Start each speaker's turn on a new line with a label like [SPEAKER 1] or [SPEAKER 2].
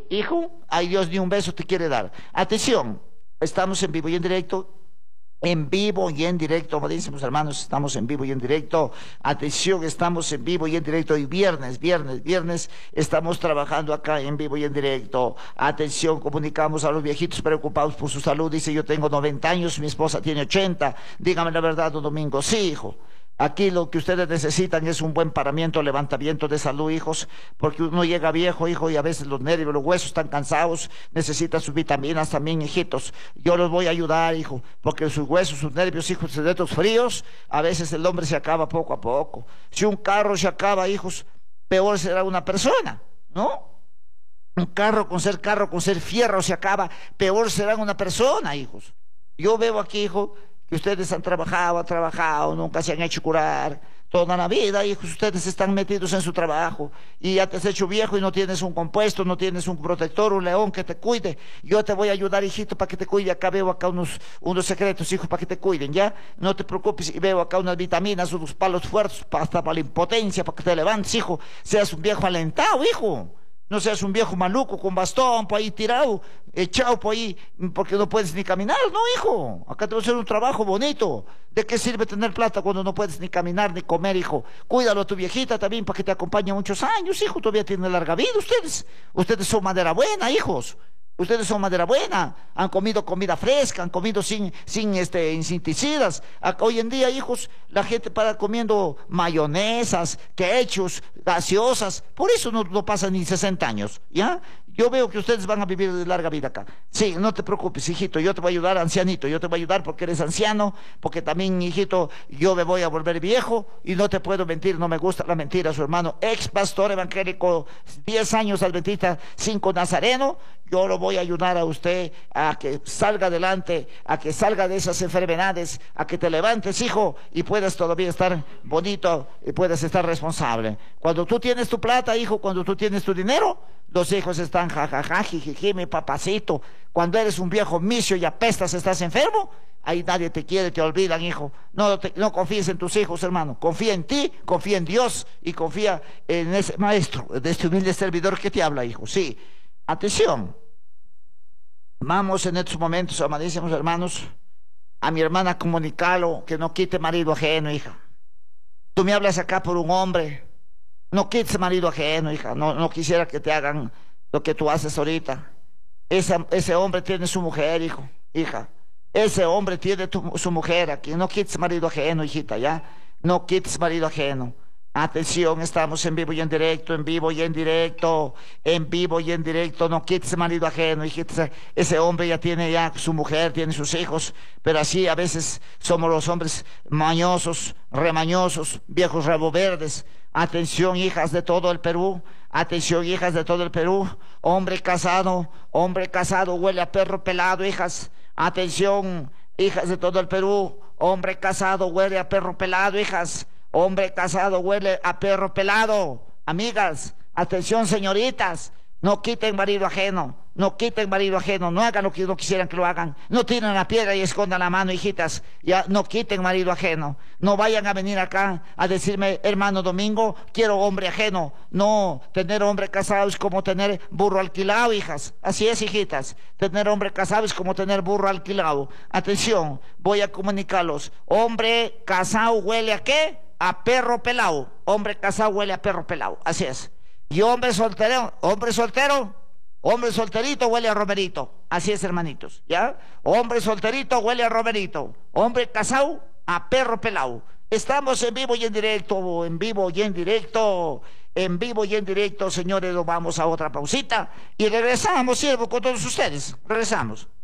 [SPEAKER 1] hijo, ay Dios, ni un beso te quiere dar. Atención, estamos en vivo y en directo. En vivo y en directo, como dicen mis hermanos, estamos en vivo y en directo. Atención, estamos en vivo y en directo. Y viernes, estamos trabajando acá en vivo y en directo. Atención, comunicamos a los viejitos preocupados por su salud. Dice, yo tengo 90 años, mi esposa tiene 80. Dígame la verdad, don Domingo. Sí, hijo. Aquí lo que ustedes necesitan es un buen paramiento, levantamiento de salud, hijos, porque uno llega viejo, hijo, y a veces los nervios, los huesos están cansados, necesitan sus vitaminas también, hijitos. Yo los voy a ayudar, hijo, porque sus huesos, sus nervios, hijos, de estos fríos, a veces el hombre se acaba poco a poco. Si un carro se acaba, hijos, peor será una persona, ¿no? Un carro con ser fierro se acaba, peor será una persona, hijos. Yo veo aquí, hijo, que ustedes han trabajado, nunca se han hecho curar, toda la vida, hijos, ustedes están metidos en su trabajo, y ya te has hecho viejo y no tienes un compuesto, no tienes un protector, un león que te cuide. Yo te voy a ayudar, hijito, para que te cuide. Acá veo acá unos secretos, hijo, para que te cuiden, ¿ya? No te preocupes, y veo acá unas vitaminas, unos palos fuertes, hasta para la impotencia, para que te levantes, hijo, seas un viejo alentado, hijo. No seas un viejo maluco con bastón por ahí tirado, echado por ahí, porque no puedes ni caminar. No, hijo, acá te voy a hacer un trabajo bonito. ¿De qué sirve tener plata cuando no puedes ni caminar ni comer, hijo? Cuídalo a tu viejita también para que te acompañe muchos años, hijo. Todavía tiene larga vida ustedes. Ustedes son madera buena, hijos. Ustedes son madera buena, han comido comida fresca, han comido sin insecticidas. Hoy en día, hijos, la gente para comiendo mayonesas, ketchup, gaseosas, por eso no pasan ni 60 años, ¿ya? Yo veo que ustedes van a vivir de larga vida acá. Sí, no te preocupes, hijito, yo te voy a ayudar, ancianito, yo te voy a ayudar porque eres anciano, porque también, hijito, yo me voy a volver viejo y no te puedo mentir, no me gusta la mentira, su hermano, ex pastor evangélico, 10 años adventista, 5 nazareno. Yo lo voy a ayudar a usted a que salga adelante, a que salga de esas enfermedades, a que te levantes, hijo, y puedas todavía estar bonito y puedas estar responsable. Cuando tú tienes tu plata, hijo, cuando tú tienes tu dinero, los hijos están jajaja, jijiji, mi papacito. Cuando eres un viejo misio y apestas, estás enfermo, ahí nadie te quiere, te olvidan, hijo. No confíes en tus hijos, hermano. Confía en ti, confía en Dios y confía en ese maestro, de este humilde servidor que te habla, hijo. Sí. Atención, vamos en estos momentos, amadísimos hermanos, a mi hermana comunicarlo, que no quite marido ajeno, hija. Tú me hablas acá por un hombre, no quites marido ajeno, hija. No quisiera que te hagan lo que tú haces ahorita. Ese hombre tiene su mujer, hijo, hija. Ese hombre tiene su mujer aquí. No quites marido ajeno, hijita, ¿ya? No quites marido ajeno. Atención, estamos en vivo y en directo, en vivo y en directo, en vivo y en directo. No quites marido ajeno, hijita. Ese hombre ya tiene su mujer, tiene sus hijos, pero así a veces somos los hombres mañosos, remañosos, viejos rabo verdes. Atención, hijas de todo el Perú. Atención, hijas de todo el Perú. Hombre casado huele a perro pelado, hijas. Atención, hijas de todo el Perú. Hombre casado huele a perro pelado, hijas. Hombre casado huele a perro pelado. Amigas, atención, señoritas, no quiten marido ajeno, no quiten marido ajeno, no hagan lo que no quisieran que lo hagan. No tiren la piedra y escondan la mano, hijitas. Ya, no quiten marido ajeno. No vayan a venir acá a decirme, hermano Domingo, quiero hombre ajeno. No, tener hombre casado es como tener burro alquilado, hijas. Así es, hijitas. Tener hombre casado es como tener burro alquilado. Atención, voy a comunicarlos. Hombre casado huele a ¿qué? A perro pelado. Hombre casado huele a perro pelado. Así es. Y hombre solterito huele a romerito. Así es, hermanitos, ¿ya? Hombre solterito huele a romerito. Hombre casado a perro pelado. Estamos en vivo y en directo, en vivo y en directo, en vivo y en directo, señores. Nos vamos a otra pausita y regresamos, siervo, con todos ustedes. Regresamos.